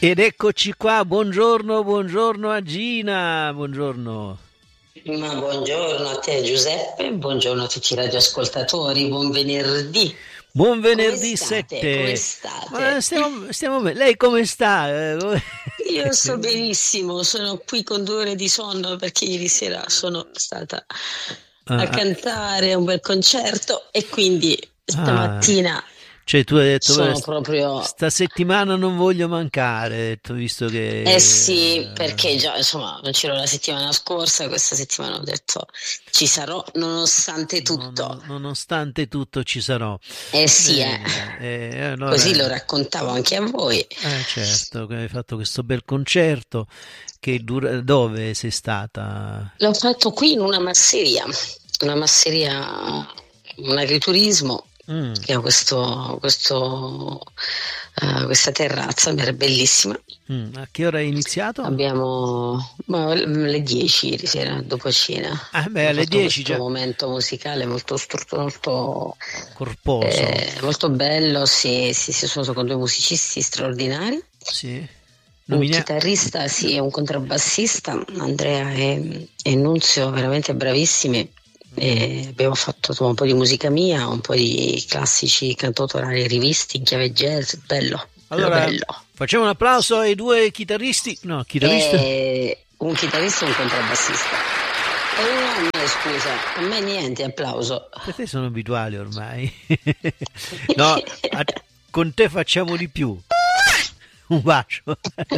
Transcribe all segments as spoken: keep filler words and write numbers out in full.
Ed eccoci qua, buongiorno, buongiorno a Gina, buongiorno. Ma buongiorno a te Giuseppe, buongiorno a tutti i radioascoltatori, buon venerdì. Buon venerdì Come state? Come sette. state? Ma stiamo, stiamo bene. Lei come sta? Eh, come- Io sto benissimo, sono qui con due ore di sonno perché ieri sera sono stata Ah, a ah, cantare un bel concerto e quindi ah. stamattina Cioè tu hai detto, "Beh, sono st- proprio... sta settimana non voglio mancare", hai detto, visto Eh che... sì, perché già insomma non c'ero la settimana scorsa, questa settimana ho detto ci sarò nonostante tutto. non- nonostante tutto ci sarò. Eh sì, eh. Bene, eh, Così lo allora... raccontavo anche a voi. Eh certo, che hai fatto questo bel concerto, che dura... Dove sei stata? L'ho fatto qui in una masseria, una masseria, un agriturismo Mm, che ha questo, questo, eh, questa terrazza è bellissima. mm. A che ora hai iniziato? Abbiamo ma, le dieci ieri sera, dopo cena. Ah, beh, Abbiamo alle fatto dieci questo già. momento musicale molto, stru- molto, Corposo, eh, molto bello. Sì, sì, sì, sono con due musicisti straordinari. sì. Un Nomina... chitarrista, no. sì, e un contrabbassista, Andrea e, e Nunzio, veramente bravissimi. E abbiamo fatto insomma, un po' di musica mia, un po' di classici cantautorali rivisti in chiave jazz, bello, bello, Allora, bello. facciamo un applauso ai due chitarristi. No, chitarrista. E un chitarrista e un contrabbassista. E uno a me, scusa, a me niente, applauso. Per te sono abituali ormai. No, a- con te facciamo di più. Un bacio.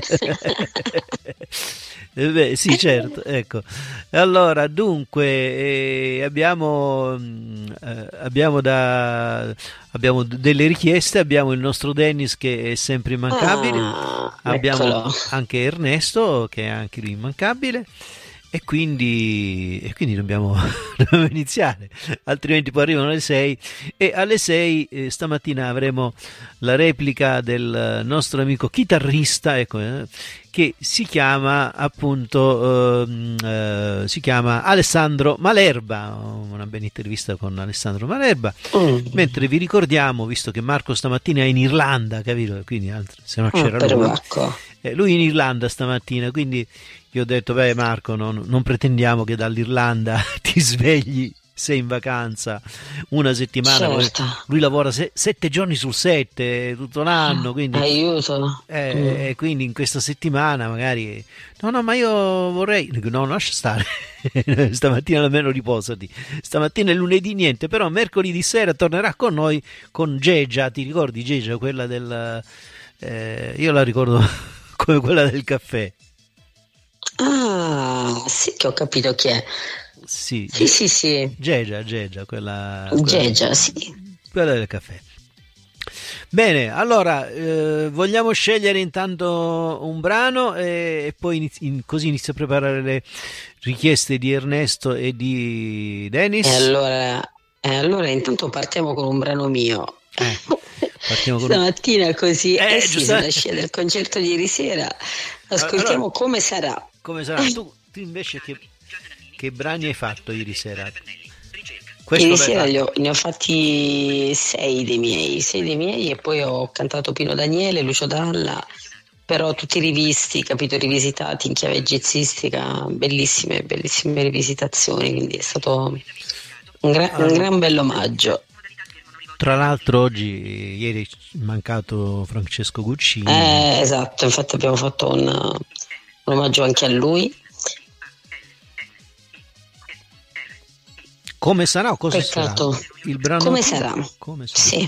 Eh beh, sì, certo, ecco. Allora, dunque, eh, abbiamo, mm, eh, abbiamo, da, abbiamo d- delle richieste, abbiamo il nostro Dennis che è sempre immancabile, Ah, abbiamo eccolo. anche Ernesto che è anche lui immancabile e quindi, e quindi dobbiamo, dobbiamo iniziare, altrimenti poi arrivano le sei e alle sei eh, stamattina avremo la replica del nostro amico chitarrista, ecco, eh, che si chiama appunto ehm, eh, si chiama Alessandro Malerba, una bella intervista con Alessandro Malerba, Mm. mentre vi ricordiamo, visto che Marco stamattina è in Irlanda, capito? Quindi altri- se no Ah, c'era lui, perbacco. eh, lui in Irlanda stamattina, quindi io ho detto, beh Marco, non, non pretendiamo che dall'Irlanda ti svegli, sei in vacanza una settimana, poi Certo. lui lavora se- sette giorni su sette tutto l'anno, quindi, Aiuto. Mm. eh, eh, quindi in questa settimana magari no no ma io vorrei, dico, no lascia stare, stamattina almeno riposati, stamattina è lunedì niente, però mercoledì sera tornerà con noi con Gegia, ti ricordi Gegia, quella del eh, io la ricordo come quella del caffè. Ah, sì che ho capito chi è. Sì, Sì, Ge- sì, sì. Gegia, Gegia, quella, quella, Gegia, sì. quella del caffè. Bene, allora eh, vogliamo scegliere intanto un brano e, e poi inizi- in- così inizio a preparare le richieste di Ernesto e di E Dennis. allora, e allora intanto partiamo con un brano mio. Eh, partiamo con un... Stamattina così, eh Eh, sì, sulla giustamente. scia del concerto di ieri sera, Allora, ascoltiamo Come sarà. come sarà? Tu, tu invece che, che brani hai fatto ieri sera? Ieri Questo l'hai sera li fatto? ho- ne ho fatti sei dei miei, sei dei miei e poi ho cantato Pino Daniele, Lucio Dalla, però tutti rivisti, capito, rivisitati in chiave jazzistica, bellissime, bellissime rivisitazioni, quindi è stato un, gra- un Allora, gran bel omaggio. tra l'altro oggi, ieri è mancato Francesco Guccini. Eh, esatto, infatti abbiamo fatto un, un omaggio anche a lui. Come sarà o cosa sarà? Peccato. Il brano Come tuo? sarà? Come sarà? Sì.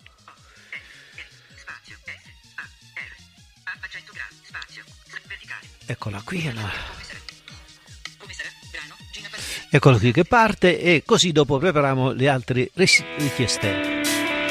Eccola qui, allora. Eccola qui che parte e così dopo prepariamo le altre ris- richieste.